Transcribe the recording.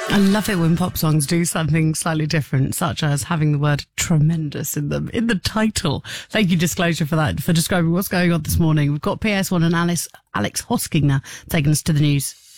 I love it when pop songs do something slightly different, such as having the word tremendous in them, in the title. Thank you, Disclosure, for that, for describing what's going on this morning. We've got PS1 and Alex Hoskinger taking us to the news.